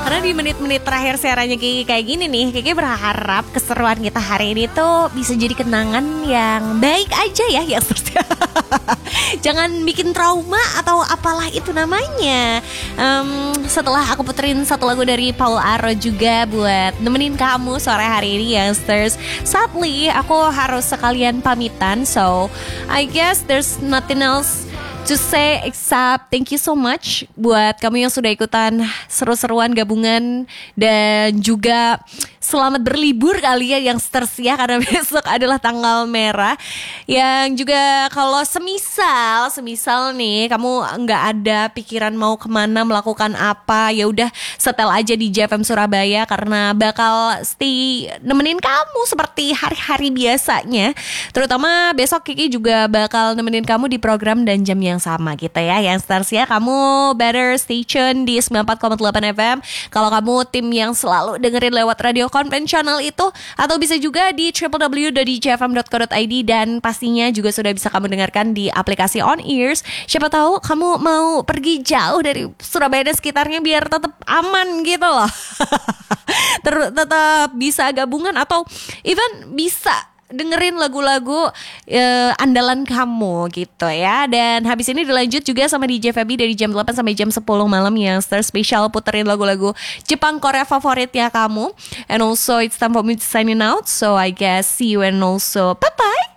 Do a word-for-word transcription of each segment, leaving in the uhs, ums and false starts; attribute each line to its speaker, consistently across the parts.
Speaker 1: Karena di menit-menit terakhir siarannya Kiki kayak gini nih, Kiki berharap keseruan kita hari ini tuh bisa jadi kenangan yang baik aja ya, yang jangan bikin trauma atau apalah itu namanya. um, Setelah aku puterin satu lagu dari Paul Aro juga buat nemenin kamu sore hari ini, youngsters. Sadly aku harus sekalian pamitan, so I guess there's nothing else to say except thank you so much buat kamu yang sudah ikutan seru-seruan gabungan, dan juga selamat berlibur kali ya youngsters ya, karena besok adalah tanggal merah. Yang juga kalau semisal semisal nih kamu nggak ada pikiran mau kemana, melakukan apa, ya udah setel aja di J F M Surabaya karena bakal stay nemenin kamu seperti hari-hari biasanya. Terutama besok Kiki juga bakal nemenin kamu di program dan jam yang sama gitu ya youngsters ya. Kamu better stay tune di sembilan puluh empat koma delapan F M kalau kamu tim yang selalu dengerin lewat radio konvensional itu, atau bisa juga di w w w dot d j f m dot co dot i d, dan pastinya juga sudah bisa kamu dengarkan di aplikasi On Ears. Siapa tahu kamu mau pergi jauh dari Surabaya dan sekitarnya biar tetap aman gitu loh. Ter- tetap bisa gabungan atau even bisa dengerin lagu-lagu uh, andalan kamu gitu ya. Dan habis ini dilanjut juga sama D J Feby dari jam delapan sampai jam sepuluh malam yang spesial puterin lagu-lagu Jepang Korea favoritnya kamu. And also it's time for me to signing out, so I guess see you and also bye-bye.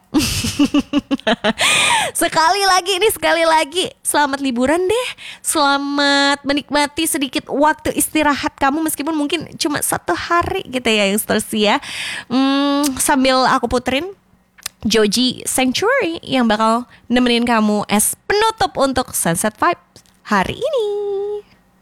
Speaker 1: Sekali lagi nih, sekali lagi selamat liburan deh. Selamat menikmati sedikit waktu istirahat kamu, meskipun mungkin cuma satu hari gitu ya yang ya. hmm, Sambil aku puterin Joji Sanctuary yang bakal nemenin kamu as penutup untuk Sunset Vibe hari ini.